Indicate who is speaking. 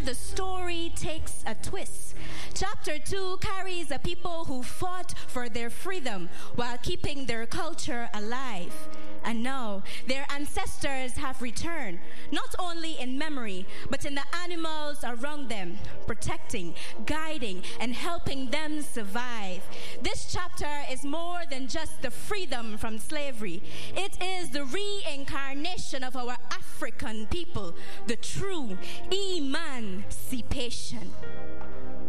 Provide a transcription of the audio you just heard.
Speaker 1: the story takes a twist. Chapter 2 carries a people who fought for their freedom while keeping their culture alive. And now, their ancestors have returned, not only in memory, but in the animals around them, protecting, guiding, and helping them survive. This chapter is more than just the freedom from slavery. It is the reincarnation of our African people, the true emancipation.